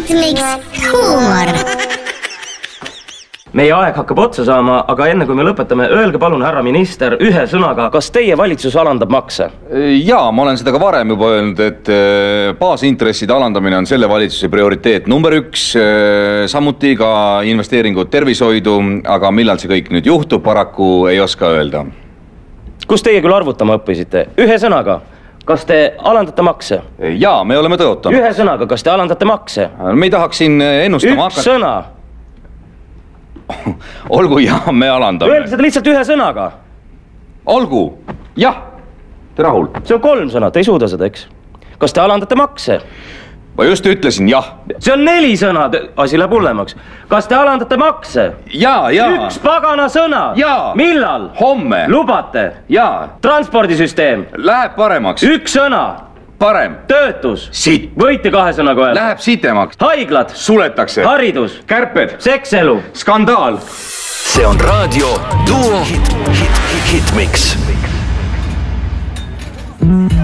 Hitmix huumor. Meie aeg hakkab otsa saama, aga enne kui me lõpetame, öelge palun, härra minister, ühe sõnaga, kas teie valitsus alandab makse? Jaa, ma olen seda ka varem juba öelnud, et baasintresside alandamine on selle valitsuse prioriteet number 1, samuti ka investeeringud tervishoidu, aga millal see kõik nüüd juhtub, paraku ei oska öelda. Kus teie küll arvutama õppisite? Ühe sõnaga, kas te alandate makse? Jaa, me oleme tõotanud. Ühe sõnaga, kas te alandate makse? Me ei tahaks siin ennustama hakata. Üks sõna. Olgu, jah, me alandame. Öelge seda lihtsalt ühe sõnaga. Olgu, jah, te rahul. See on 3 sõna, te ei suuda seda, eks? Kas te alandate makse? Ma just ütlesin jah. See on 4 sõna, asi läheb hullemaks. Kas te alandate makse? Jaa. Üks pagana sõna. Jaa. Millal? Homme. Lubate? Jaa. Transpordisüsteem. Läheb paremaks. Üks sõna. Parem. Töötus. Sitt. Võite 2 sõnaga öelda. Läheb sitemaks. Haiglad. Suletakse. Haridus. Kärped. Sekselu. Skandaal. See on Raadio Duo Hitmix.